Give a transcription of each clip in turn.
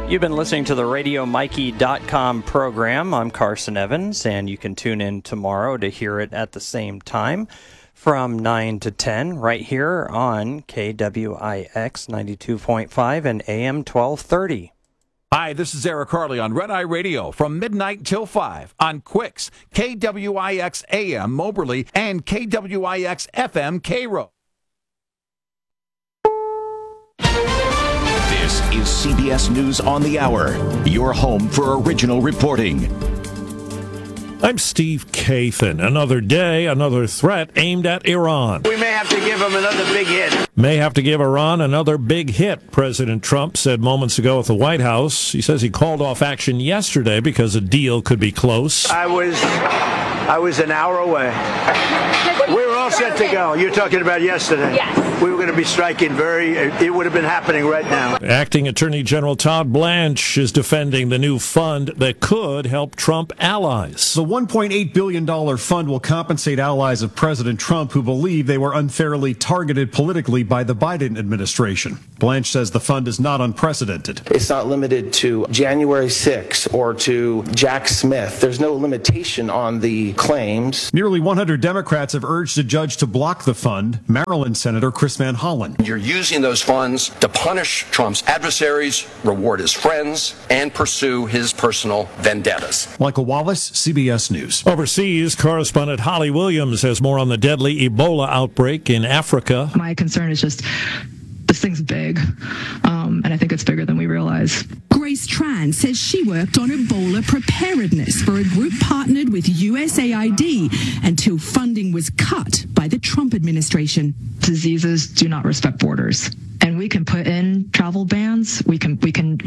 You've been listening to the RadioMikey.com program. I'm Carson Evans, and you can tune in tomorrow to hear it at the same time from 9 to 10 right here on KWIX 92.5 and AM 1230. Hi, this is Eric Harley on Red Eye Radio from midnight till 5 on Quicks, KWIX AM Moberly, and KWIX FM Cairo. This is CBS News on the Hour, your home for original reporting. I'm Steve Kathan. Another day, another threat aimed at Iran. We may have to give them another big hit. May have to give Iran another big hit, President Trump said moments ago at the White House. He says he called off action yesterday because a deal could be close. I was an hour away. We were all set to go. You're talking about yesterday. Yes. We were going to be striking it would have been happening right now. Acting Attorney General Todd Blanche is defending the new fund that could help Trump allies. The $1.8 billion fund will compensate allies of President Trump who believe they were unfairly targeted politically by the Biden administration. Blanche says the fund is not unprecedented. It's not limited to January 6th or to Jack Smith. There's no limitation on the claims. Nearly 100 Democrats have urged a judge to block the fund. Maryland Senator Chris Van Hollen. You're using those funds to punish Trump's adversaries, reward his friends, and pursue his personal vendettas. Michael Wallace, CBS News. Overseas, correspondent Holly Williams has more on the deadly Ebola outbreak in Africa. My concern is just this thing's big, and I think it's bigger than we realize. Grace Tran says she worked on Ebola preparedness for a group partnered with USAID until funding was cut by the Trump administration. Diseases do not respect borders, and we can put in travel bans. We can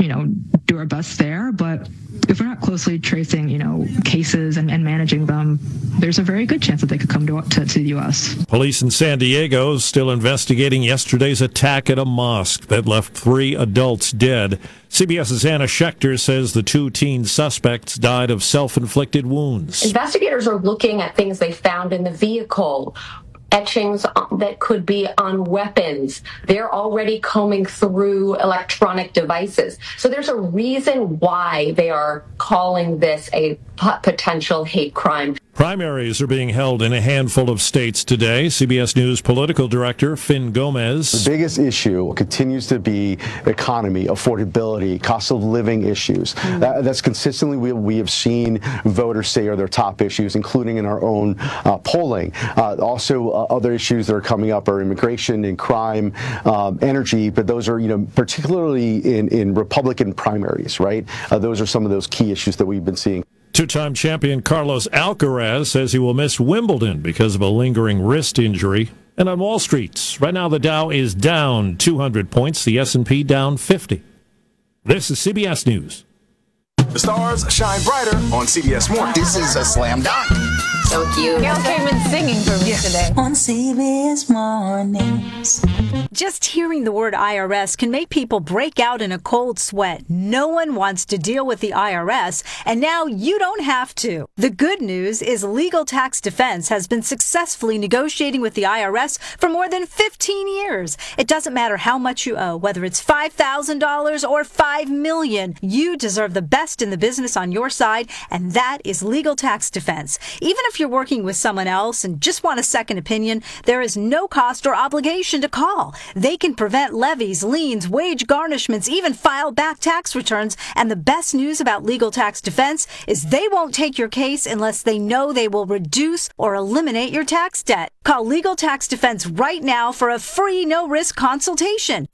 do our best there, but if we're not closely tracing, cases and managing them, there's a very good chance that they could come to the U.S. Police in San Diego still investigating yesterday's attack at a mosque that left 3 adults dead. CBS's Anna Schechter says the 2 teen suspects died of self-inflicted wounds. Investigators are looking at things they found in the vehicle, etchings that could be on weapons. They're already combing through electronic devices. So there's a reason why they are calling this a potential hate crime. Primaries are being held in a handful of states today. CBS News political director Finn Gomez. The biggest issue continues to be economy, affordability, cost of living issues. That's consistently we have seen voters say are their top issues, including in our own polling. Also, other issues that are coming up are immigration and crime, energy, but those are, particularly in Republican primaries, right? Those are some of those key issues that we've been seeing. 2-time champion Carlos Alcaraz says he will miss Wimbledon because of a lingering wrist injury. And on Wall Street, right now the Dow is down 200 points, the S&P down 50. This is CBS News. The stars shine brighter on CBS Mornings. This is a slam dunk. So cute. Gail came in singing for me today. On CBS Mornings. Just hearing the word IRS can make people break out in a cold sweat. No one wants to deal with the IRS, and now you don't have to. The good news is Legal Tax Defense has been successfully negotiating with the IRS for more than 15 years. It doesn't matter how much you owe, whether it's $5,000 or $5 million. You deserve the best in the business on your side, and that is Legal Tax Defense. Even if you're working with someone else and just want a second opinion, there is no cost or obligation to call. They can prevent levies, liens, wage garnishments, even file back tax returns. And the best news about Legal Tax Defense is they won't take your case unless they know they will reduce or eliminate your tax debt. Call Legal Tax Defense right now for a free no-risk consultation.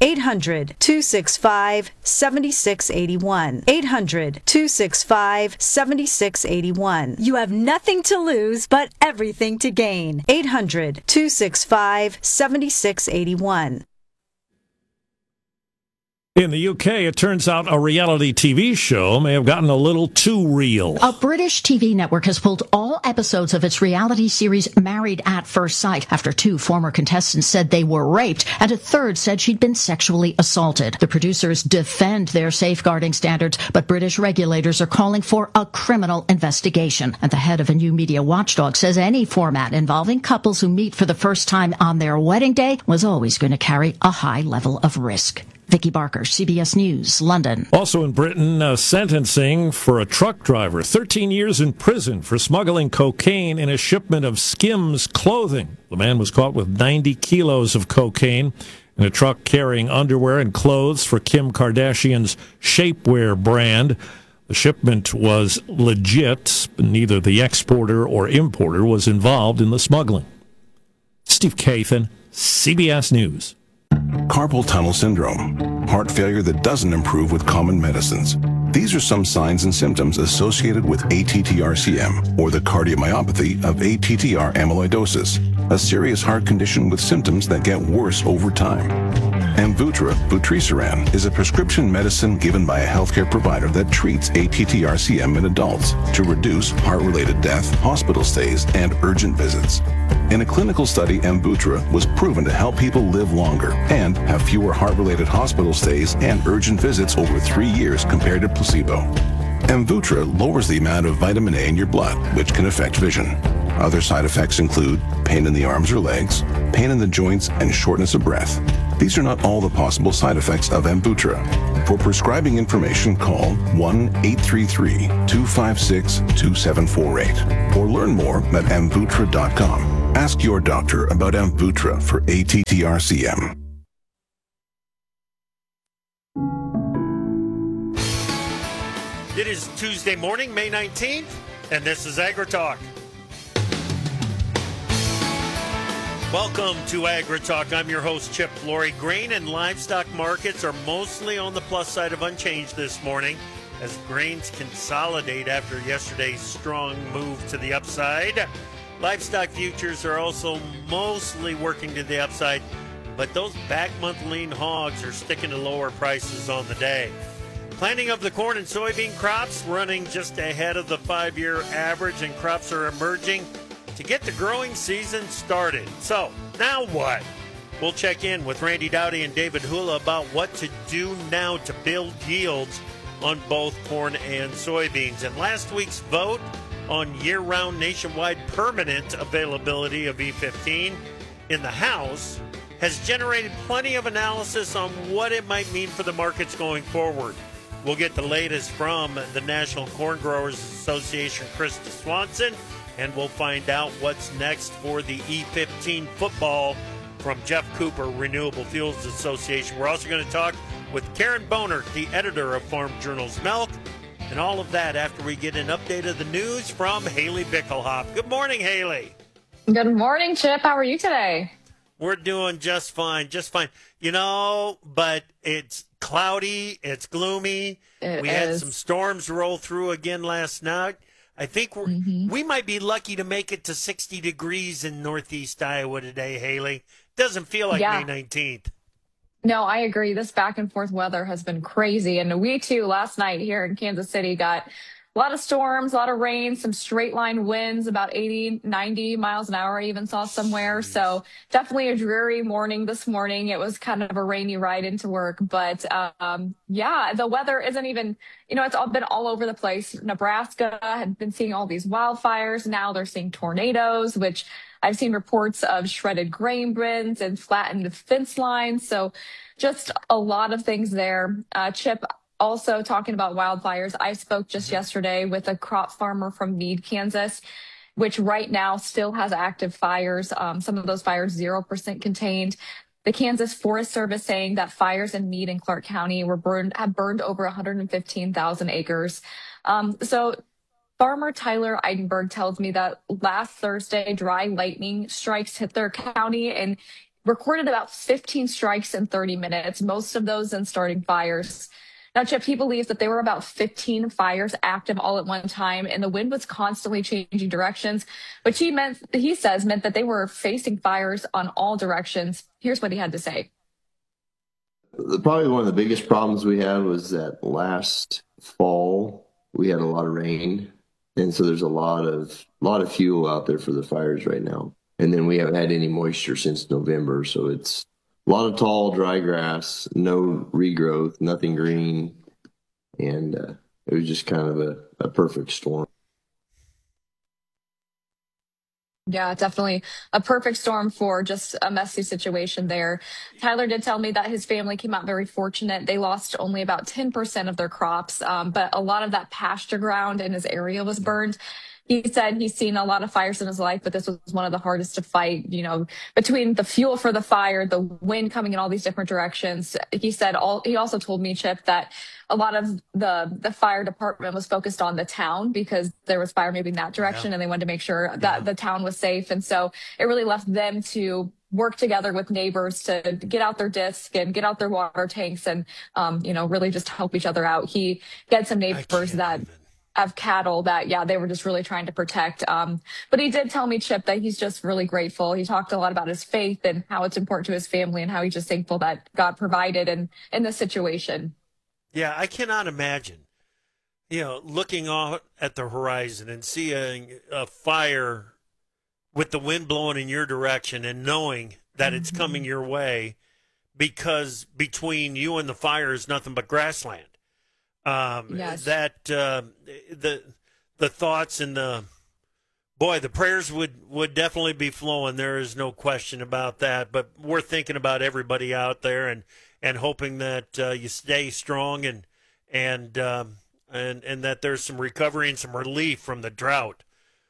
800-265-7681. 800-265-7681. You have nothing to lose, but everything to gain. 800-265-7681. In the UK, it turns out a reality TV show may have gotten a little too real. A British TV network has pulled all episodes of its reality series Married at First Sight after 2 former contestants said they were raped and a third said she'd been sexually assaulted. The producers defend their safeguarding standards, but British regulators are calling for a criminal investigation. And the head of a new media watchdog says any format involving couples who meet for the first time on their wedding day was always going to carry a high level of risk. Vicky Barker, CBS News, London. Also in Britain, sentencing for a truck driver, 13 years in prison for smuggling cocaine in a shipment of Skims clothing. The man was caught with 90 kilos of cocaine in a truck carrying underwear and clothes for Kim Kardashian's shapewear brand. The shipment was legit. Neither the exporter or importer was involved in the smuggling. Steve Kathan, CBS News. Carpal tunnel syndrome, heart failure that doesn't improve with common medicines. These are some signs and symptoms associated with ATTR-CM, or the cardiomyopathy of ATTR amyloidosis, a serious heart condition with symptoms that get worse over time. Amvuttra, vutrisiran, is a prescription medicine given by a healthcare provider that treats ATTR-CM in adults to reduce heart-related death, hospital stays, and urgent visits. In a clinical study, Amvuttra was proven to help people live longer and have fewer heart-related hospital stays and urgent visits over 3 years compared to placebo. Amvuttra lowers the amount of vitamin A in your blood, which can affect vision. Other side effects include pain in the arms or legs, pain in the joints, and shortness of breath. These are not all the possible side effects of Amvuttra. For prescribing information, call 1-833-256-2748 or learn more at amvuttra.com. Ask your doctor about Amvuttra for ATTR-CM. It is Tuesday morning, May 19th, and this is AgriTalk. Welcome to AgriTalk. I'm your host, Chip Flory. Grain and livestock markets are mostly on the plus side of unchanged this morning as grains consolidate after yesterday's strong move to the upside. Livestock futures are also mostly working to the upside, but those back month lean hogs are sticking to lower prices on the day. Planting of the corn and soybean crops running just ahead of the 5-year average, and crops are emerging to get the growing season started. So, now what? We'll check in with Randy Dowdy and David Hula about what to do now to build yields on both corn and soybeans. And last week's vote on year-round nationwide permanent availability of E15 in the House has generated plenty of analysis on what it might mean for the markets going forward. We'll get the latest from the National Corn Growers Association, Krista Swanson, and we'll find out what's next for the E15 football from Jeff Cooper, Renewable Fuels Association. We're also going to talk with Karen Boner, the editor of Farm Journal's Milk, and all of that after we get an update of the news from Haley Bickelhoff. Good morning, Haley. Good morning, Chip. How are you today? We're doing just fine, just fine. You know, but it's cloudy, it's gloomy. We had some storms roll through again last night. I think we might be lucky to make it to 60 degrees in northeast Iowa today, Haley. Doesn't feel like May 19th. No, I agree. This back and forth weather has been crazy. And we, too, last night here in Kansas City got a lot of storms, a lot of rain, some straight line winds, about 80, 90 miles an hour I even saw somewhere. So definitely a dreary morning this morning. It was kind of a rainy ride into work. But the weather isn't even, it's all been all over the place. Nebraska had been seeing all these wildfires. Now they're seeing tornadoes, which I've seen reports of shredded grain bins and flattened fence lines. So just a lot of things there. Chip, also talking about wildfires, I spoke just yesterday with a crop farmer from Meade, Kansas, which right now still has active fires. Some of those fires 0% contained. The Kansas Forest Service saying that fires in Meade and Clark County have burned over 115,000 acres. So Farmer Tyler Eidenberg tells me that last Thursday, dry lightning strikes hit their county and recorded about 15 strikes in 30 minutes, most of those in starting fires. Now, Chip, he believes that there were about 15 fires active all at one time, and the wind was constantly changing directions, which he says meant that they were facing fires on all directions. Here's what he had to say. Probably one of the biggest problems we had was that last fall we had a lot of rain, and so there's a lot of fuel out there for the fires right now. And then we haven't had any moisture since November, so it's a lot of tall, dry grass, no regrowth, nothing green, and it was just kind of a perfect storm. Yeah, definitely a perfect storm for just a messy situation there. Tyler did tell me that his family came out very fortunate. They lost only about 10% of their crops, but a lot of that pasture ground in his area was burned. He said he's seen a lot of fires in his life, but this was one of the hardest to fight, between the fuel for the fire, the wind coming in all these different directions. He also told me, Chip, that a lot of the fire department was focused on the town because there was fire moving that direction and they wanted to make sure that the town was safe. And so it really left them to work together with neighbors to get out their disc and get out their water tanks and, really just help each other out. He had some neighbors that have cattle that, they were just really trying to protect. But he did tell me, Chip, that he's just really grateful. He talked a lot about his faith and how it's important to his family and how he's just thankful that God provided in this situation. Yeah, I cannot imagine, looking out at the horizon and seeing a fire with the wind blowing in your direction and knowing that it's coming your way because between you and the fire is nothing but grassland. Yes. That the thoughts and the prayers would definitely be flowing. There is no question about that. But we're thinking about everybody out there and hoping that you stay strong and that there's some recovery and some relief from the drought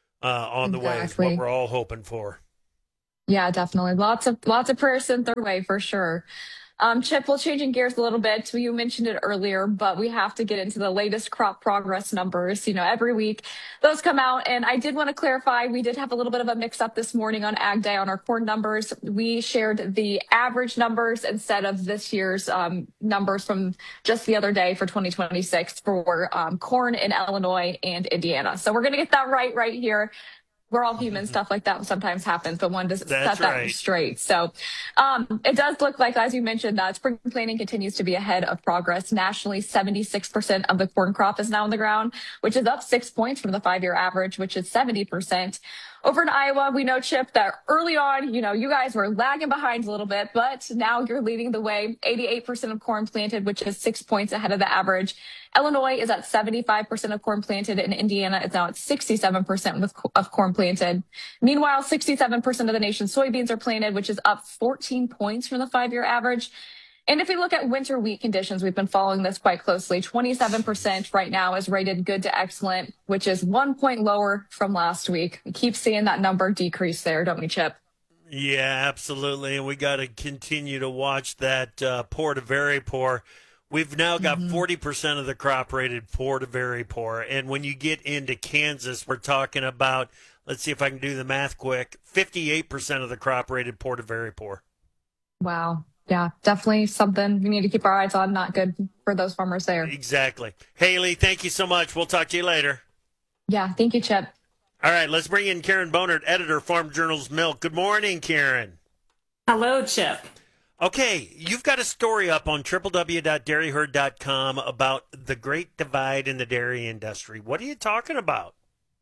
on the way is what we're all hoping for. Yeah, definitely. Lots of prayers sent their way for sure. Chip, we're changing gears a little bit. You mentioned it earlier, but we have to get into the latest crop progress numbers. Every week those come out. And I did want to clarify, we did have a little bit of a mix up this morning on Ag Day on our corn numbers. We shared the average numbers instead of this year's numbers from just the other day for 2026 for corn in Illinois and Indiana. So we're going to get that right here. We're all human. Stuff like that sometimes happens, but one does set that straight. So it does look like, as you mentioned, spring planting continues to be ahead of progress. Nationally, 76% of the corn crop is now in the ground, which is up 6 points from the 5-year average, which is 70%. Over in Iowa, we know, Chip, that early on, you guys were lagging behind a little bit, but now you're leading the way. 88% of corn planted, which is 6 points ahead of the average. Illinois is at 75% of corn planted, and Indiana is now at 67% of corn planted. Meanwhile, 67% of the nation's soybeans are planted, which is up 14 points from the 5-year average. And if we look at winter wheat conditions, we've been following this quite closely. 27% right now is rated good to excellent, which is 1 point lower from last week. We keep seeing that number decrease there, don't we, Chip? Yeah, absolutely. And we got to continue to watch that poor to very poor. We've now got 40% of the crop rated poor to very poor. And when you get into Kansas, we're talking about, let's see if I can do the math quick, 58% of the crop rated poor to very poor. Wow. Yeah, definitely something we need to keep our eyes on. Not good for those farmers there. Exactly. Haley, thank you so much. We'll talk to you later. Yeah, thank you, Chip. All right, let's bring in Karen Bonert, editor, Farm Journal's Milk. Good morning, Karen. Hello, Chip. Okay, you've got a story up on www.dairyherd.com about the great divide in the dairy industry. What are you talking about?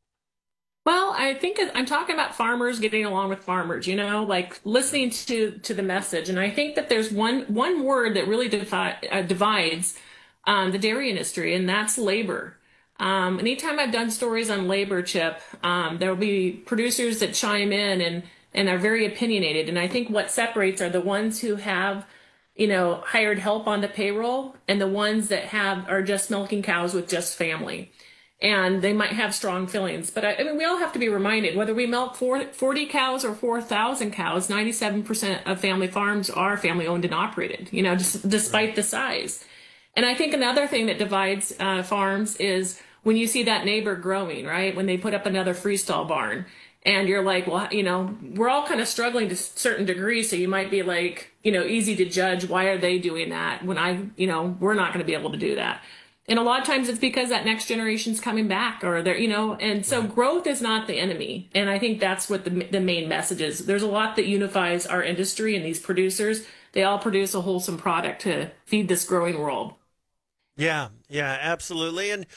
Well, I think I'm talking about farmers getting along with farmers, like listening to the message. And I think that there's one word that really divides the dairy industry, and that's labor. Anytime I've done stories on labor, Chip, there will be producers that chime in and are very opinionated. And I think what separates are the ones who have, hired help on the payroll and the ones that are just milking cows with just family. And they might have strong feelings. But I mean, we all have to be reminded, whether we milk 40 cows or 4,000 cows, 97% of family farms are family owned and operated, despite the size. And I think another thing that divides farms is when you see that neighbor growing, right? When they put up another freestall barn. And you're like, well, we're all kind of struggling to a certain degree. So you might be like, easy to judge. Why are they doing that when we're not going to be able to do that? And a lot of times it's because that next generation's coming back or they're, and so growth is not the enemy. And I think that's what the main message is. There's a lot that unifies our industry and these producers. They all produce a wholesome product to feed this growing world. Yeah, absolutely. And,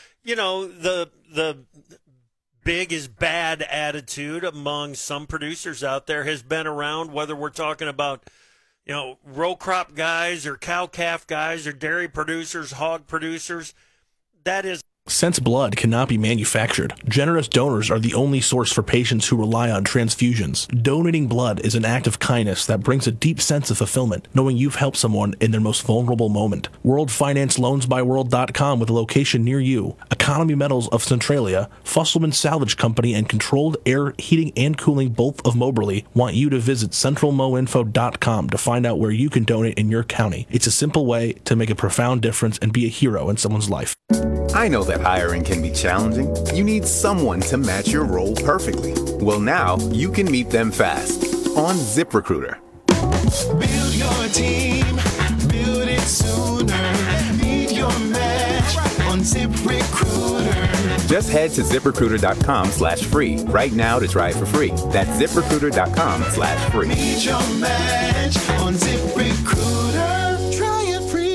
the big is bad attitude among some producers out there has been around, whether we're talking about, row crop guys or cow calf guys or dairy producers, hog producers. That is Since blood cannot be manufactured, generous donors are the only source for patients who rely on transfusions. Donating blood is an act of kindness that brings a deep sense of fulfillment, knowing you've helped someone in their most vulnerable moment. World Finance LoansByWorld.com with a location near you. Economy Metals of Centralia, Fusselman Salvage Company, and Controlled Air Heating and Cooling both of Moberly want you to visit centralmoinfo.com to find out where you can donate in your county. It's a simple way to make a profound difference and be a hero in someone's life. I know that hiring can be challenging. You need someone to match your role perfectly. Well, now you can meet them fast on ZipRecruiter. Build your team, build it sooner. Meet your match on ZipRecruiter. Just head to ZipRecruiter.com/free right now to try it for free. That's ZipRecruiter.com/free. Meet your match on ZipRecruiter. Try it free.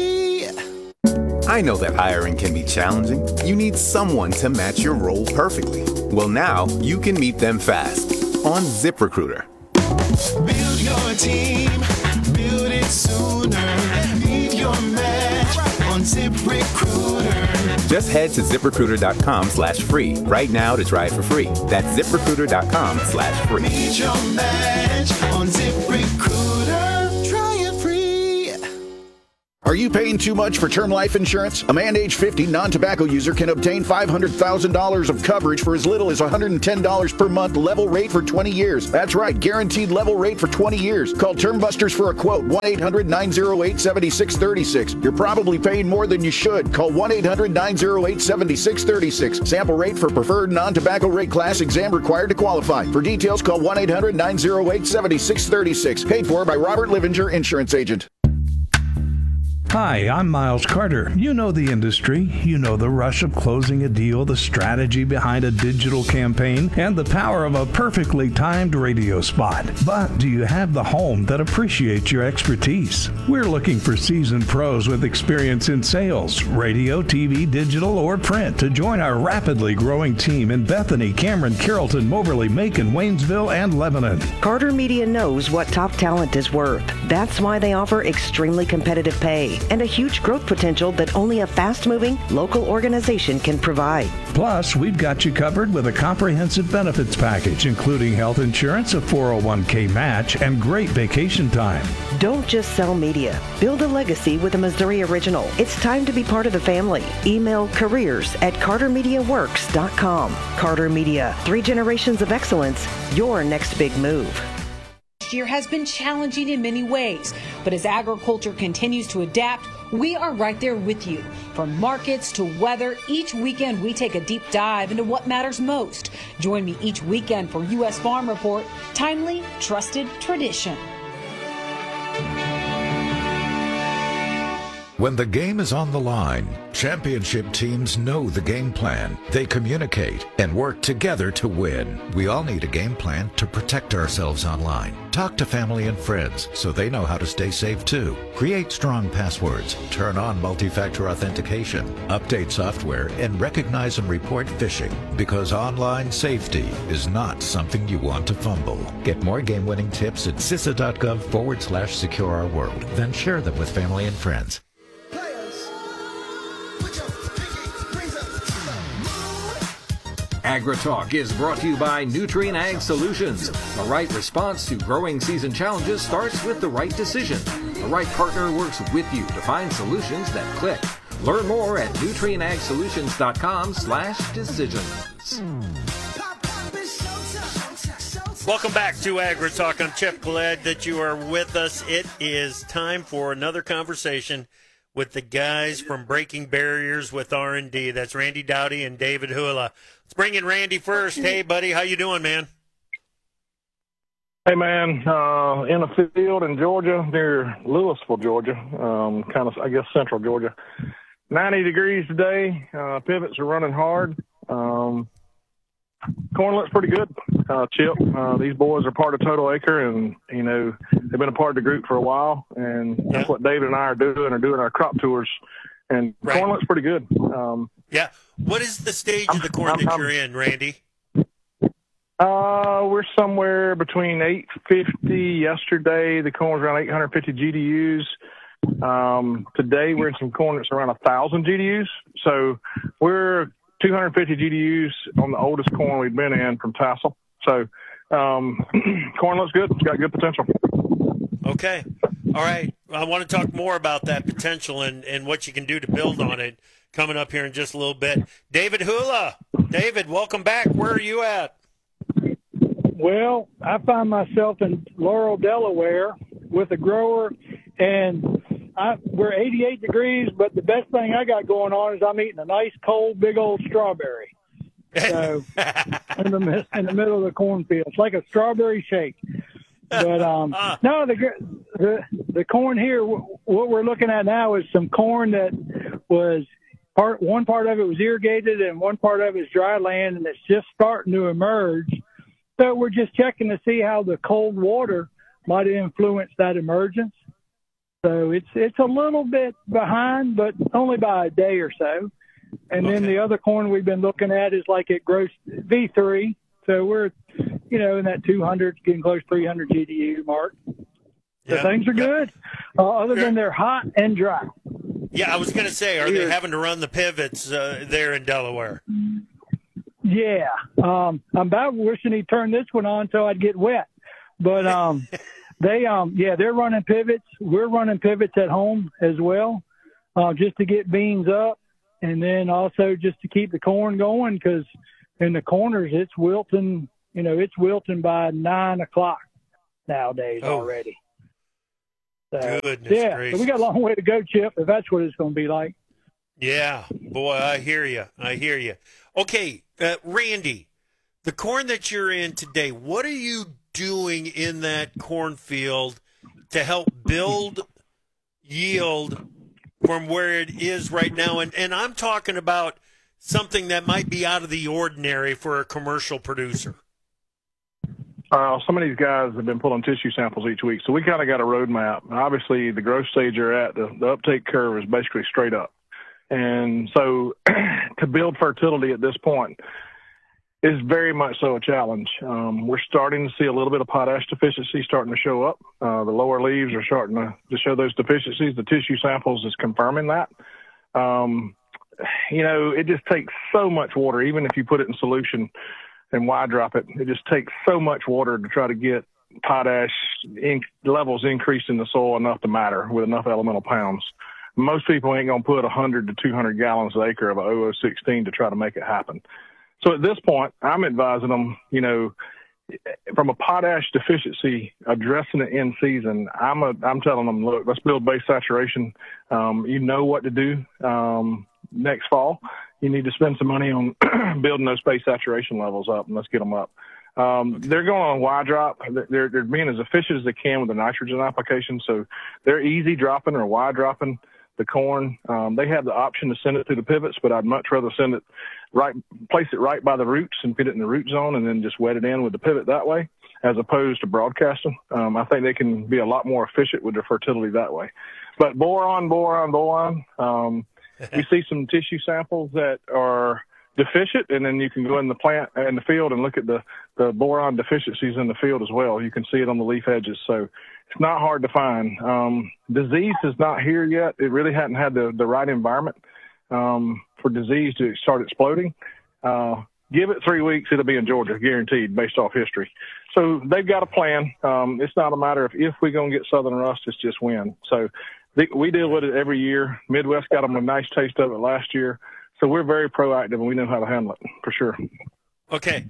I know that hiring can be challenging. You need someone to match your role perfectly. Well, now you can meet them fast on ZipRecruiter. Build your team, build it sooner. Meet your match on ZipRecruiter. Just head to ZipRecruiter.com/free right now to try it for free. That's ZipRecruiter.com/free. Meet your match on ZipRecruiter. Try it free. Are you paying too much for term life insurance? A man age 50 non-tobacco user can obtain $500,000 of coverage for as little as $110 per month, level rate for 20 years. That's right, guaranteed level rate for 20 years. Call Term Busters for a quote, 1-800-908-7636. You're probably paying more than you should. Call 1-800-908-7636. Sample rate for preferred non-tobacco rate class, exam required to qualify. For details, call 1-800-908-7636. Paid for by Robert Livinger, Insurance Agent. Hi, I'm Miles Carter. You know the industry. You know the rush of closing a deal, the strategy behind a digital campaign, and the power of a perfectly timed radio spot. But do you have the home that appreciates your expertise? We're looking for seasoned pros with experience in sales, radio, TV, digital, or print to join our rapidly growing team in Bethany, Cameron, Carrollton, Moberly, Macon, Waynesville, and Lebanon. Carter Media knows what top talent is worth. That's why they offer extremely competitive pay and a huge growth potential that only a fast-moving local organization can provide. Plus, we've got you covered with a comprehensive benefits package, including health insurance, a 401k match, and great vacation time. Don't just sell media. Build a legacy with a Missouri original. It's time to be part of the family. Email careers@cartermediaworks.com. Carter Media, 3 generations of excellence, your next big move. This year has been challenging in many ways, but as agriculture continues to adapt, we are right there with you. From markets to weather, each weekend we take a deep dive into what matters most. Join me each weekend for U.S. Farm Report, timely, trusted tradition. When the game is on the line, championship teams know the game plan. They communicate and work together to win. We all need a game plan to protect ourselves online. Talk to family and friends so they know how to stay safe too. Create strong passwords, turn on multi-factor authentication, update software, and recognize and report phishing, because online safety is not something you want to fumble. Get more game-winning tips at CISA.gov/secure-our-world. Then share them with family and friends. AgriTalk is brought to you by Nutrien Ag Solutions. The right response to growing season challenges starts with the right decision. The right partner works with you to find solutions that click. Learn more at nutrienagsolutions.com/decisions. Welcome back to AgriTalk. I'm Chip. Glad that you are with us. It is time for another conversation with the guys from Breaking Barriers with R&D. That's Randy Dowdy and David Hula. Let's bring in Randy first. Hey, buddy, how you doing, man? Hey, man, in a field in Georgia, near Louisville, Georgia, kind of, I guess, central Georgia. 90 degrees today. Pivots are running hard. Corn looks pretty good, Chip. These boys are part of Total Acre, and, you know, they've been a part of the group for a while, and that's what David and I are doing our crop tours, and corn looks pretty good. Yeah. What is the stage of the corn that you're in, Randy? We're somewhere between 850 yesterday. The corn's around 850 GDUs. Today we're in some corn that's around 1,000 GDUs. So we're 250 GDUs on the oldest corn we've been in from Tassel. So corn looks good. It's got good potential. Okay. All right. I want to talk more about that potential and what you can do to build on it coming up here in just a little bit. David Hula. David, welcome back. Where are you at? Well, I find myself in Laurel, Delaware with a grower, and we're 88 degrees, but the best thing I got going on is I'm eating a nice, cold, big old strawberry. So in the middle of the cornfield. It's like a strawberry shake. But no, the corn here, what we're looking at now is some corn that was one part of it was irrigated and one part of it is dry land, and it's just starting to emerge. So we're just checking to see how the cold water might influence that emergence. So it's a little bit behind, but only by a day or so. And then the other corn we've been looking at is like it grows V3. So we're, in that 200, getting close to 300 GDU mark. So things are good, other than they're hot and dry. Yeah, I was going to say, are they having to run the pivots there in Delaware? Yeah. I'm about wishing he'd turn this one on so I'd get wet. But they're running pivots. We're running pivots at home as well, just to get beans up. And then also just to keep the corn going, because in the corners it's wilting. It's wilting by 9 o'clock nowadays already. So, Goodness gracious. So we got a long way to go, Chip, if that's what it's going to be like. Yeah, boy, I hear you. Okay, Randy, the corn that you're in today, what are you doing in that cornfield to help build yield from where it is right now? And I'm talking about something that might be out of the ordinary for a commercial producer. Some of these guys have been pulling tissue samples each week, so we kind of got a roadmap. Obviously, the growth stage you're at, the uptake curve is basically straight up. And so to build fertility at this point is very much so a challenge. We're starting to see a little bit of potash deficiency starting to show up. The lower leaves are starting to show those deficiencies. The tissue samples is confirming that. It just takes so much water, even if you put it in solution and wide drop it. It just takes so much water to try to get potash levels increased in the soil enough to matter with enough elemental pounds. Most people ain't going to put 100 to 200 gallons an acre of a 0016 to try to make it happen. So at this point, I'm advising them, from a potash deficiency, addressing it in season, I'm telling them, look, let's build base saturation. You know what to do next fall. You need to spend some money on building those base saturation levels up, and let's get them up. They're going on wide drop. They're being as efficient as they can with the nitrogen application. So they're easy dropping or wide dropping the corn. They have the option to send it through the pivots, but I'd much rather place it right by the roots and put it in the root zone and then just wet it in with the pivot that way, as opposed to broadcasting. I think they can be a lot more efficient with their fertility that way. But boron. We see some tissue samples that are deficient, and then you can go in the field and look at the boron deficiencies in the field as well. You can see it on the leaf edges. So it's not hard to find. Disease is not here yet. It really hadn't had the right environment for disease to start exploding. Give it 3 weeks, it'll be in Georgia, guaranteed, based off history. So they've got a plan. It's not a matter of if we're going to get southern rust, it's just when. So we deal with it every year. Midwest got them a nice taste of it last year. So we're very proactive, and we know how to handle it, for sure. Okay.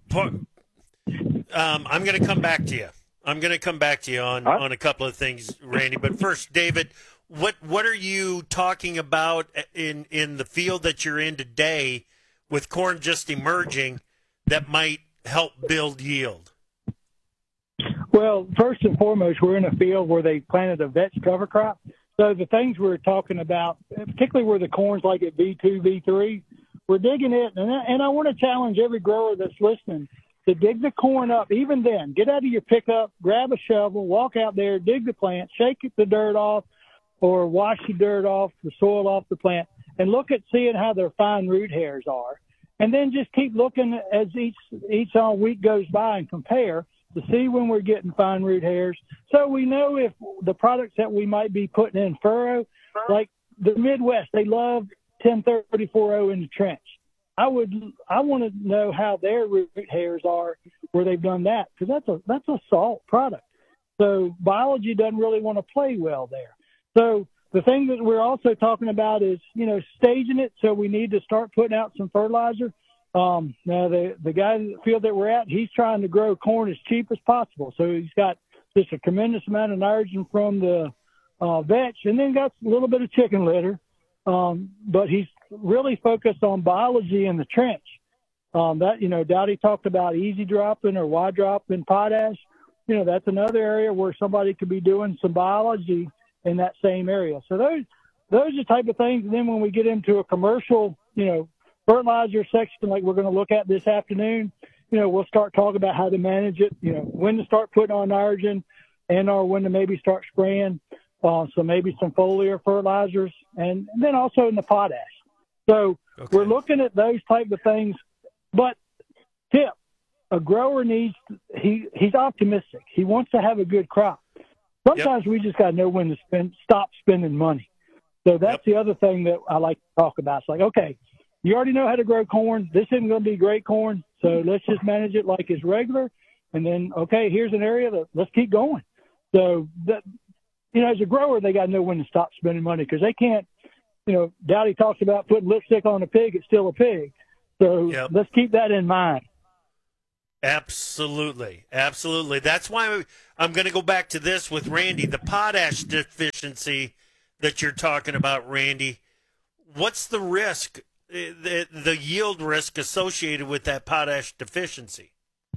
I'm going to come back to you. On a couple of things, Randy. But first, David, what are you talking about in the field that you're in today with corn just emerging that might help build yield? Well, first and foremost, we're in a field where they planted a vetch cover crop. So the things we're talking about, particularly where the corn's like at V2, V3, we're digging it. And I want to challenge every grower that's listening to dig the corn up. Even then, get out of your pickup, grab a shovel, walk out there, dig the plant, shake the dirt off, or wash the dirt off, the soil off the plant, and look at seeing how their fine root hairs are. And then just keep looking as each week goes by and compare to see when we're getting fine root hairs. So we know if the products that we might be putting in furrow, like the Midwest, they love 10-30-4-0 in the trench. I want to know how their root hairs are where they've done that, because that's a salt product. So biology doesn't really want to play well there. So the thing that we're also talking about is, staging it. So we need to start putting out some fertilizer. Now the guy in the field that we're at, he's trying to grow corn as cheap as possible. So he's got just a tremendous amount of nitrogen from the vetch, and then got a little bit of chicken litter. But he's really focused on biology in the trench. Dowdy talked about easy dropping or wide drop in potash. That's another area where somebody could be doing some biology in that same area. So those are the type of things. And then when we get into a commercial, fertilizer section like we're going to look at this afternoon, we'll start talking about how to manage it, when to start putting on nitrogen or when to maybe start spraying. So maybe some foliar fertilizers, and then also in the potash. So we're looking at those type of things. But tip, a grower he's optimistic. He wants to have a good crop. Sometimes we just got to know when to stop spending money. So that's the other thing that I like to talk about. It's like, okay, you already know how to grow corn. This isn't going to be great corn, so let's just manage it like it's regular. And then, okay, here's an area that let's keep going. So that, as a grower, they got to know when to stop spending money, because they can't, Dowdy talks about putting lipstick on a pig. It's still a pig. So let's keep that in mind. Absolutely. Absolutely. That's why I'm going to go back to this with Randy, the potash deficiency that you're talking about, Randy. What's the risk, the yield risk associated with that potash deficiency?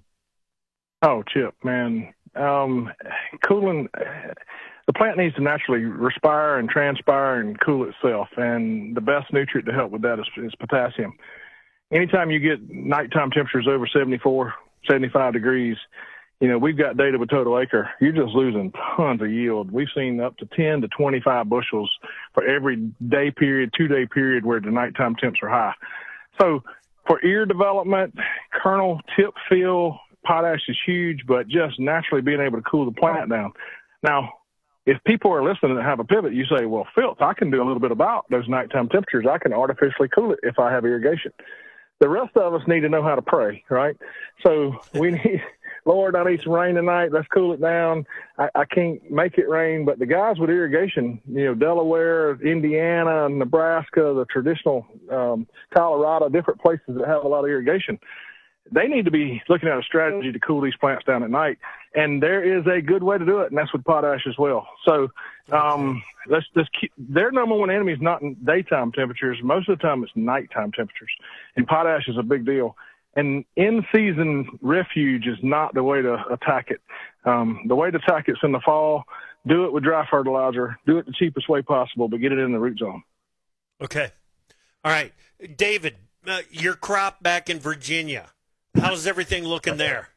Oh, Chip, man. Cooling, the plant needs to naturally respire and transpire and cool itself. And the best nutrient to help with that is potassium. Anytime you get nighttime temperatures over 74, 75 degrees, we've got data with total acre. You're just losing tons of yield. We've seen up to 10 to 25 bushels for every day period, 2-day period where the nighttime temps are high. So for ear development, kernel, tip feel, potash is huge, but just naturally being able to cool the plant down. Now, if people are listening and have a pivot, you say, well, Phil, I can do a little bit about those nighttime temperatures. I can artificially cool it if I have irrigation. The rest of us need to know how to pray, right? So we need, Lord, I need some rain tonight. Let's cool it down. I can't make it rain, but the guys with irrigation, Delaware, Indiana, Nebraska, the traditional Colorado, different places that have a lot of irrigation, they need to be looking at a strategy to cool these plants down at night. And there is a good way to do it, and that's with potash as well. So let's just keep, their number one enemy is not in daytime temperatures. Most of the time it's nighttime temperatures. And potash is a big deal. And in-season refuge is not the way to attack it. The way to attack it's in the fall. Do it with dry fertilizer. Do it the cheapest way possible, but get it in the root zone. Okay. All right. David, your crop back in Virginia, how's everything looking there?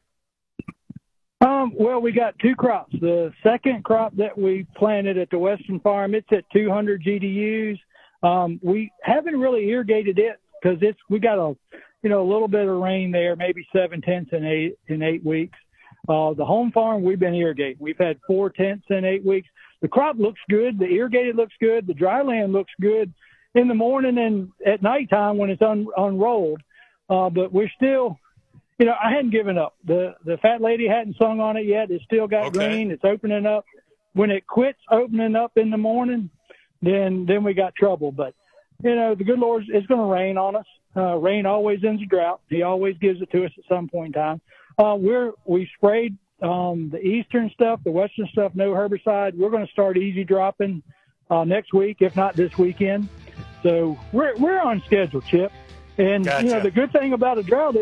Well, we got two crops. The second crop that we planted at the Western Farm, it's at 200 GDUs. We haven't really irrigated it because we got a little bit of rain there, maybe 7/10 in 8 weeks. The home farm, we've been irrigating. We've had 4/10 in 8 weeks. The crop looks good. The irrigated looks good. The dry land looks good in the morning and at nighttime when it's unrolled. But we're still, I hadn't given up. The fat lady hadn't sung on it yet. It's still got green. It's opening up. When it quits opening up in the morning, then we got trouble. But, the good Lord is going to rain on us. Rain always ends a drought. He always gives it to us at some point in time. We sprayed the eastern stuff, the western stuff, no herbicide. We're going to start easy dropping next week, if not this weekend. So we're on schedule, Chip. And gotcha. The good thing about a drought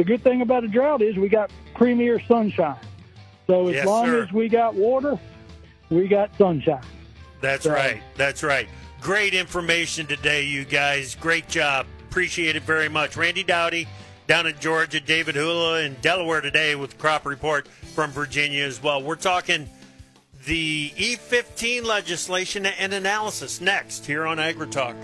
is we got premier sunshine. So as long as we got water, we got sunshine. That's right. That's right. Great information today, you guys. Great job. Appreciate it very much. Randy Dowdy down in Georgia, David Hula in Delaware today with Crop Report from Virginia as well. We're talking the E15 legislation and analysis next here on AgriTalk.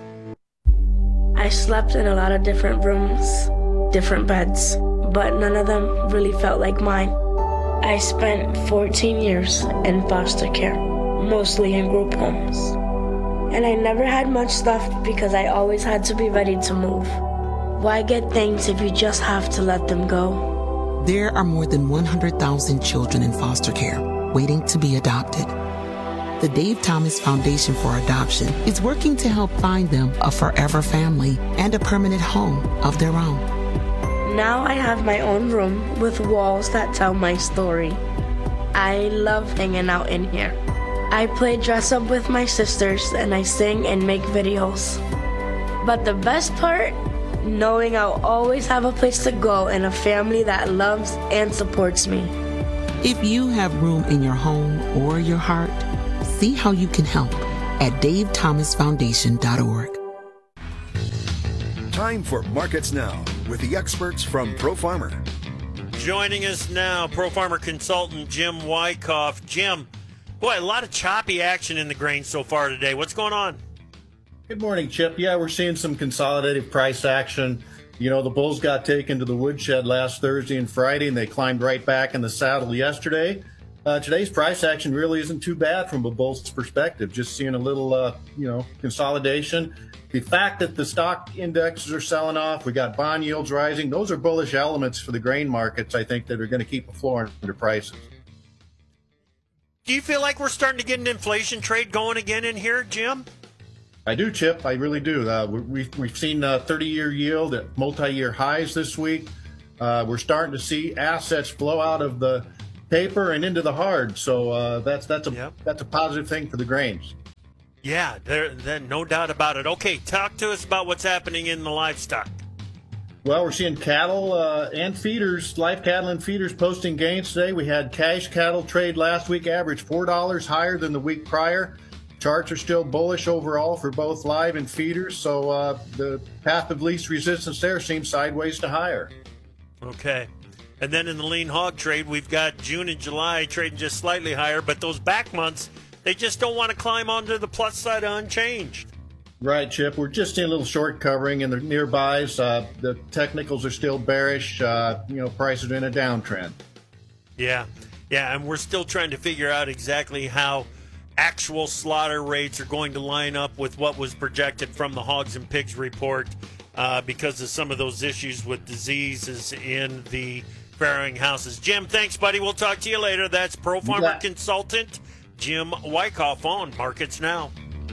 I slept in a lot of different rooms, different beds, but none of them really felt like mine. I spent 14 years in foster care, mostly in group homes. And I never had much stuff because I always had to be ready to move. Why get things if you just have to let them go? There are more than 100,000 children in foster care waiting to be adopted. The Dave Thomas Foundation for Adoption is working to help find them a forever family and a permanent home of their own. Now I have my own room with walls that tell my story. I love hanging out in here. I play dress up with my sisters and I sing and make videos. But the best part? Knowing I'll always have a place to go and a family that loves and supports me. If you have room in your home or your heart, see how you can help at davethomasfoundation.org. Time for Markets Now with the experts from Pro Farmer. Joining us now, Pro Farmer consultant Jim Wyckoff. Jim, boy, a lot of choppy action in the grain so far today. What's going on? Good morning, Chip. Yeah, we're seeing some consolidated price action. You know, the bulls got taken to the woodshed last Thursday and Friday, and they climbed right back in the saddle yesterday. Today's price action really isn't too bad from a bull's perspective. Just seeing a little, consolidation. The fact that the stock indexes are selling off, we got bond yields rising. Those are bullish elements for the grain markets, I think, that are going to keep a floor under prices. Do you feel like we're starting to get an inflation trade going again in here, Jim? I do, Chip. I really do. We've seen 30-year yield at multi-year highs this week. We're starting to see assets flow out of the paper and into the hard. So that's a positive thing for the grains. Yeah, there, no doubt about it. Okay, talk to us about what's happening in the livestock. Well, we're seeing cattle and feeders, live cattle and feeders posting gains today. We had cash cattle trade last week, averaged $4 higher than the week prior. Charts are still bullish overall for both live and feeders, so the path of least resistance there seems sideways to higher. Okay. And then in the lean hog trade, we've got June and July trading just slightly higher, but those back months, they just don't want to climb onto the plus side unchanged. Right, Chip. We're just seeing a little short covering in the nearbys. The technicals are still bearish. Prices are in a downtrend. Yeah, and we're still trying to figure out exactly how actual slaughter rates are going to line up with what was projected from the Hogs and Pigs report because of some of those issues with diseases in the farrowing houses. Jim, thanks, buddy. We'll talk to you later. That's Pro Farmer consultant Jim Wyckoff on Markets Now.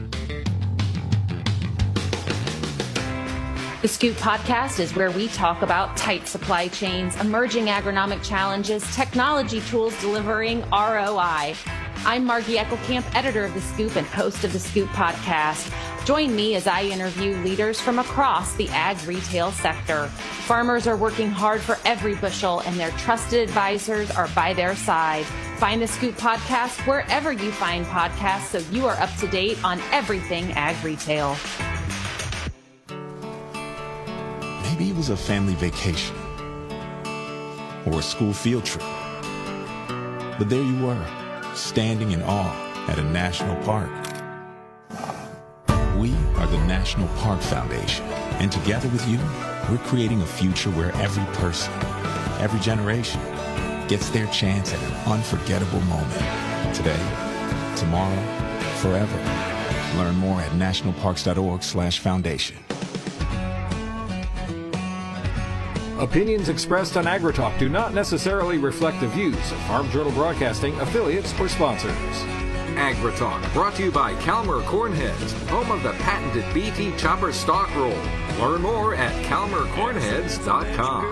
The Scoop Podcast is where we talk about tight supply chains, emerging agronomic challenges, technology tools delivering ROI. I'm Margie Eckelkamp, editor of The Scoop and host of The Scoop Podcast. Join me as I interview leaders from across the ag retail sector. Farmers are working hard for every bushel, and their trusted advisors are by their side. Find The Scoop Podcast wherever you find podcasts so you are up to date on everything ag retail. Maybe it was a family vacation or a school field trip. But there you were, standing in awe at a national park. We are the National Park Foundation, and together with you, we're creating a future where every person, every generation, gets their chance at an unforgettable moment. Today, tomorrow, forever. Learn more at nationalparks.org/foundation. Opinions expressed on AgriTalk do not necessarily reflect the views of Farm Journal Broadcasting, affiliates, or sponsors. AgriTalk, brought to you by Calmer Cornheads, home of the patented BT Chopper Stock Roll. Learn more at calmercornheads.com.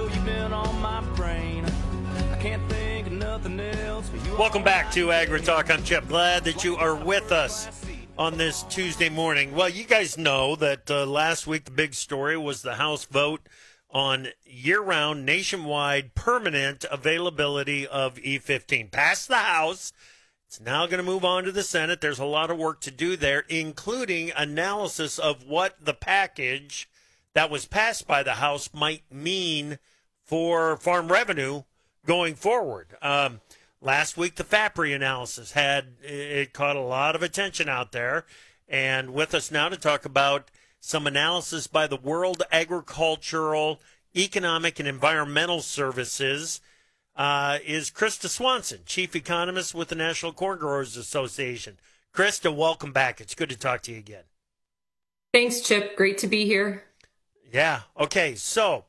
Welcome back to AgriTalk. I'm Chip. Glad that you are with us on this Tuesday morning. Well, you guys know that last week the big story was the House vote on year-round, nationwide, permanent availability of E15. Passed the House. It's now going to move on to the Senate. There's a lot of work to do there, including analysis of what the package that was passed by the House might mean for farm revenue going forward. Last week, the FAPRI analysis caught a lot of attention out there. And with us now to talk about some analysis by the World Agricultural, Economic, and Environmental Services is Krista Swanson, Chief Economist with the National Corn Growers Association. Krista, welcome back. It's good to talk to you again. Thanks, Chip. Great to be here. Yeah. Okay. So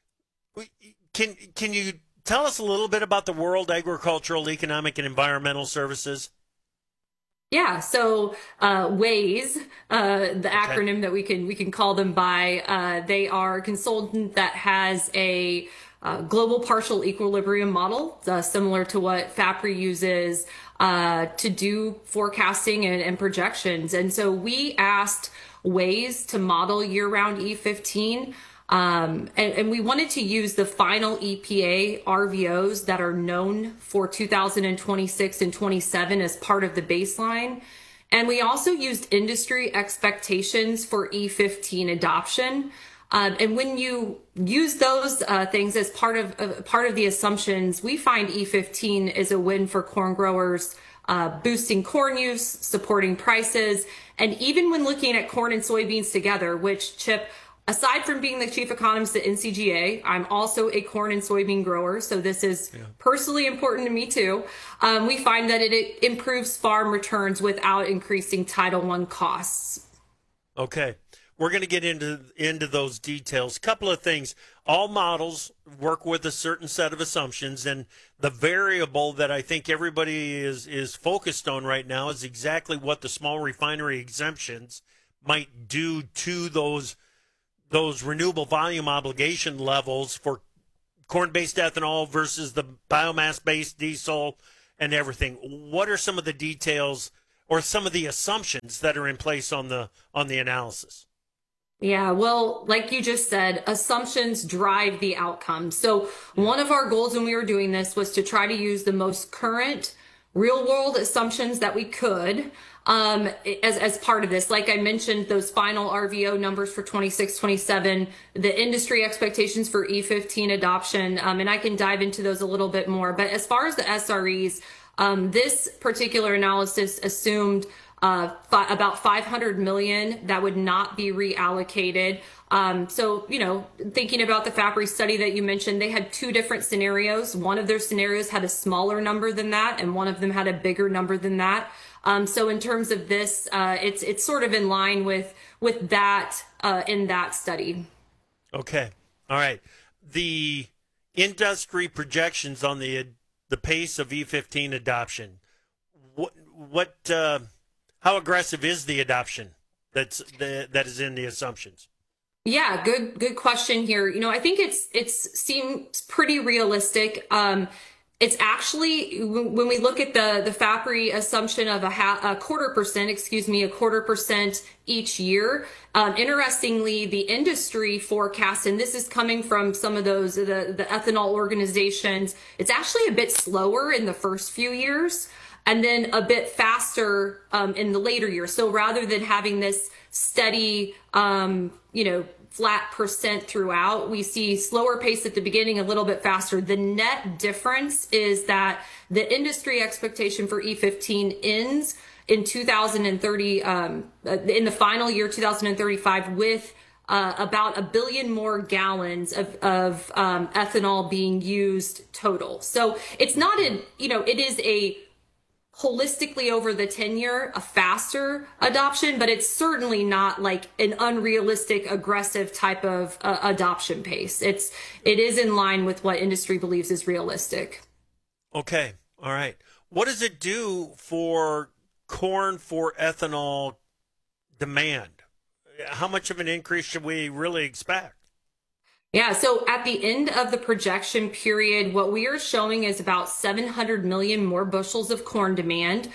can you tell us a little bit about the World Agricultural, Economic, and Environmental Services? Yeah, so WAES, the acronym that we can call them by, they are a consultant that has a global partial equilibrium model, similar to what FAPRI uses to do forecasting and projections. And so we asked WAES to model year-round E15. And we wanted to use the final EPA RVOs that are known for 2026 and 27 as part of the baseline. And we also used industry expectations for E15 adoption. And when you use those things as part of the assumptions, we find E15 is a win for corn growers, boosting corn use, supporting prices. And even when looking at corn and soybeans together, which, Chip, aside from being the chief economist at NCGA, I'm also a corn and soybean grower, so this is personally important to me too. We find that it improves farm returns without increasing Title I costs. Okay. We're going to get into those details. Couple of things. All models work with a certain set of assumptions, and the variable that I think everybody is focused on right now is exactly what the small refinery exemptions might do to those renewable volume obligation levels for corn-based ethanol versus the biomass-based diesel and everything. What are some of the details or some of the assumptions that are in place on the analysis? Yeah, well, like you just said, assumptions drive the outcome. So one of our goals when we were doing this was to try to use the most current real-world assumptions that we could as part of this. Like I mentioned, those final RVO numbers for 26, 27, the industry expectations for E15 adoption, and I can dive into those a little bit more. But as far as the SREs, this particular analysis assumed about 500 million that would not be reallocated. So, thinking about the FAPRI study that you mentioned, they had two different scenarios. One of their scenarios had a smaller number than that, and one of them had a bigger number than that. So in terms of this, it's sort of in line with that in that study. Okay. All right. The industry projections on the pace of E15 adoption. How aggressive is the adoption that is in the assumptions? Yeah, good question here. I think it seems pretty realistic. It's actually, when we look at the FAPRI assumption of a 0.25% each year, interestingly, the industry forecast, and this is coming from some of those, the ethanol organizations, it's actually a bit slower in the first few years and then a bit faster in the later years. So rather than having this steady, flat percent throughout, we see slower pace at the beginning, a little bit faster. The net difference is that the industry expectation for E15 ends in 2030, in the final year, 2035, with about 1 billion more gallons of ethanol being used total. So it's not it is a holistically over the tenure, a faster adoption, but it's certainly not like an unrealistic, aggressive type of adoption pace. It is in line with what industry believes is realistic. Okay. All right. What does it do for corn for ethanol demand? How much of an increase should we really expect? Yeah, so at the end of the projection period, what we are showing is about 700 million more bushels of corn demand.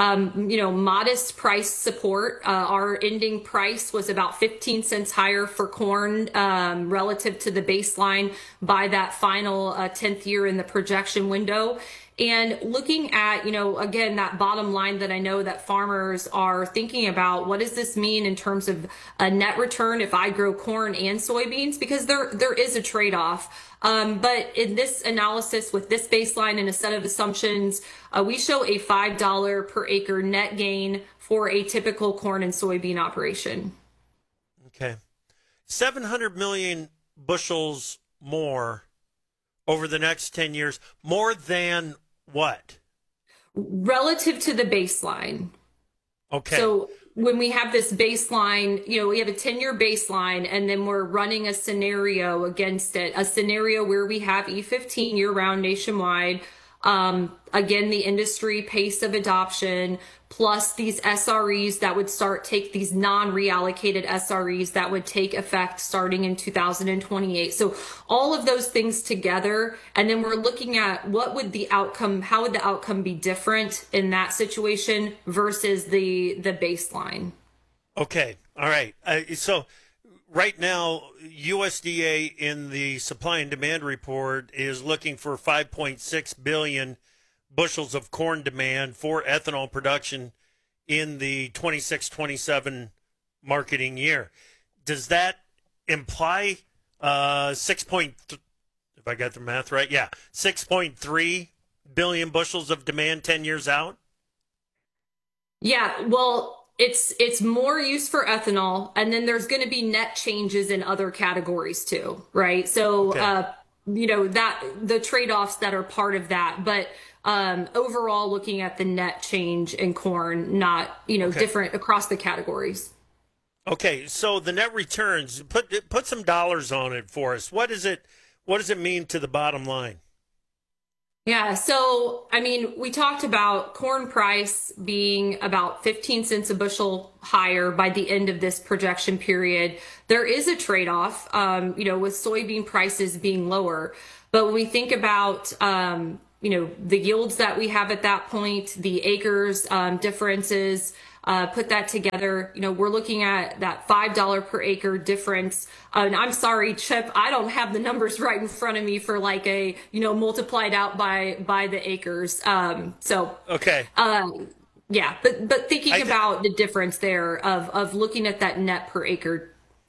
Modest price support. Our ending price was about 15 cents higher for corn relative to the baseline by that final 10th year in the projection window. And looking at, again, that bottom line that I know that farmers are thinking about, what does this mean in terms of a net return if I grow corn and soybeans? Because there is a trade-off. But in this analysis with this baseline and a set of assumptions, we show a $5 per acre net gain for a typical corn and soybean operation. Okay. 700 million bushels more over the next 10 years, more than what? Relative to the baseline. Okay. So when we have this baseline, we have a 10-year baseline, and then we're running a scenario against it, a scenario where we have E15 year-round nationwide. Again, the industry pace of adoption, plus these SREs that would take these non-reallocated SREs that would take effect starting in 2028. So all of those things together, and then we're looking at how would the outcome be different in that situation versus the baseline. Okay. All right. So right now, USDA in the supply and demand report is looking for 5.6 billion bushels of corn demand for ethanol production in the 26-27 marketing year. Does that imply 6.3 billion bushels of demand 10 years out? Yeah, well, it's more use for ethanol, and then there's going to be net changes in other categories too, right? So, that the trade-offs that are part of that, but overall, looking at the net change in corn, not different across the categories. Okay, so the net returns, put some dollars on it for us. What does it mean to the bottom line? Yeah, so, we talked about corn price being about 15 cents a bushel higher by the end of this projection period. There is a trade-off, with soybean prices being lower. But when we think about, the yields that we have at that point, the acres differences, put that together, we're looking at that $5 per acre difference. And I'm sorry, Chip, I don't have the numbers right in front of me for multiplied out by the acres. Okay. Yeah, but thinking about the difference there of looking at that net per acre.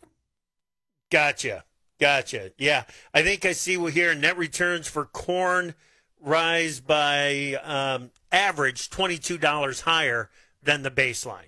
Gotcha. Yeah. I think I see here net returns for corn rise by average $22 higher than the baseline.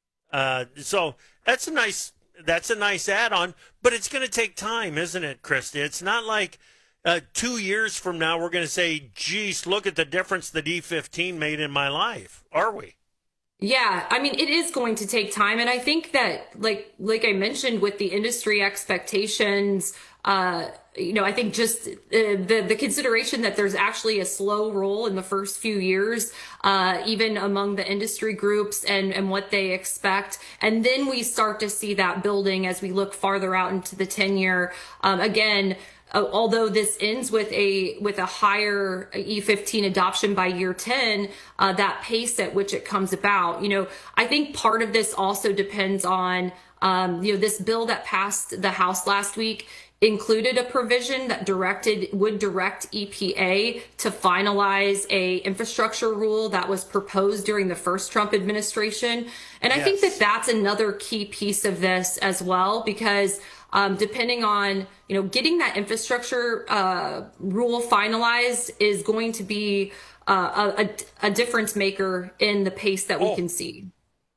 So that's a nice add-on, but it's going to take time, isn't it, Krista? It's not like 2 years from now we're going to say, geez, look at the difference that E15 made in my life, are we? Yeah, it is going to take time. And I think that, like I mentioned with the industry expectations, I think just the consideration that there's actually a slow roll in the first few years, even among the industry groups and what they expect. And then we start to see that building as we look farther out into the 10-year. Although this ends with a higher E15 adoption by year 10, that pace at which it comes about, I think part of this also depends on, this bill that passed the House last week included a provision that would direct EPA to finalize a infrastructure rule that was proposed during the first Trump administration. And I think that that's another key piece of this as well, because depending on, getting that infrastructure rule finalized is going to be a difference maker in the pace that we can see.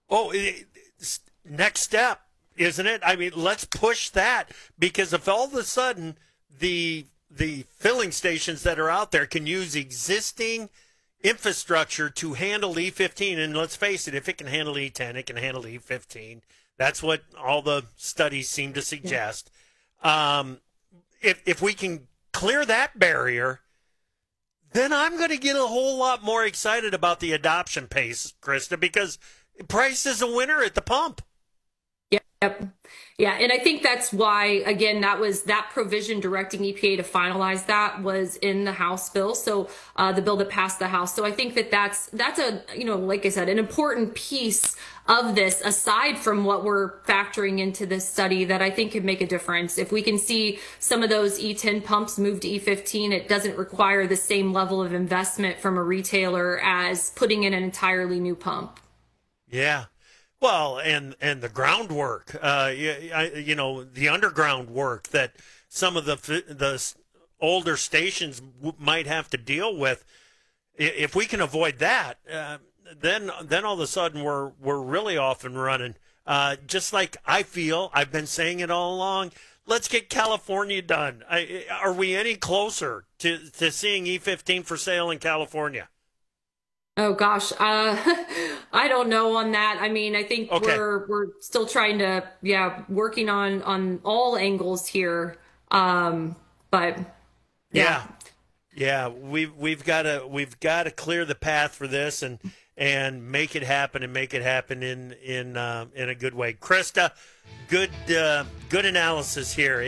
Next step, isn't it? Let's push that, because if all of a sudden the filling stations that are out there can use existing infrastructure to handle E15, and let's face it, if it can handle E10, it can handle E15. That's what all the studies seem to suggest. If we can clear that barrier, then I'm going to get a whole lot more excited about the adoption pace, Krista, because price is a winner at the pump. Yep. Yeah. And I think that's why, again, that provision directing EPA to finalize that was in the House bill. So the bill that passed the House. So I think that's a, like I said, an important piece of this, aside from what we're factoring into this study, that I think could make a difference. If we can see some of those E10 pumps move to E15, it doesn't require the same level of investment from a retailer as putting in an entirely new pump. Yeah. Well, and the groundwork, the underground work that some of the older stations might have to deal with. If we can avoid that, then all of a sudden we're really off and running. Just like I feel, I've been saying it all along. Let's get California done. Are we any closer to seeing E15 for sale in California? Oh gosh, I don't know on that. I mean, I think we're still trying to, working on all angles here. But yeah, we've got to clear the path for this and make it happen in a good way. Krista, good analysis here.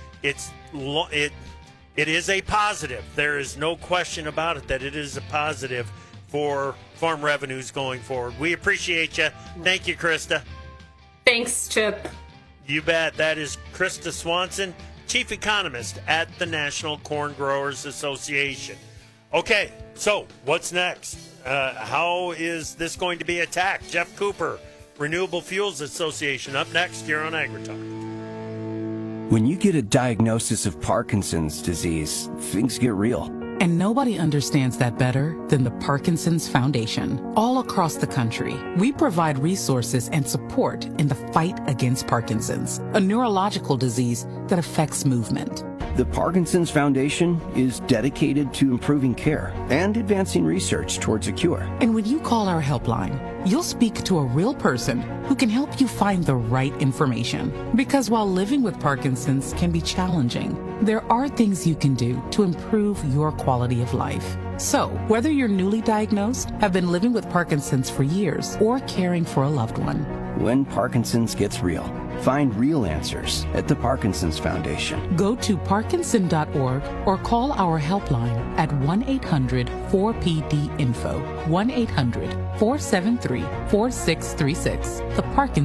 It is a positive. There is no question about it that it is a positive for farm revenues going forward. We appreciate you. Thank you, Krista. Thanks, Chip. You bet. That is Krista Swanson, Chief Economist at the National Corn Growers Association. Okay, so what's next? How is this going to be attacked? Jeff Cooper, Renewable Fuels Association, up next here on AgriTalk. When you get a diagnosis of Parkinson's disease, things get real. And nobody understands that better than the Parkinson's Foundation. All across the country, we provide resources and support in the fight against Parkinson's, a neurological disease that affects movement. The Parkinson's Foundation is dedicated to improving care and advancing research towards a cure. And when you call our helpline, you'll speak to a real person who can help you find the right information. Because while living with Parkinson's can be challenging, there are things you can do to improve your quality of life. So, whether you're newly diagnosed, have been living with Parkinson's for years, or caring for a loved one, when Parkinson's gets real, find real answers at the Parkinson's Foundation. Go to parkinson.org or call our helpline at 1-800-4PD-INFO, 1-800-473-4636. The Parkinson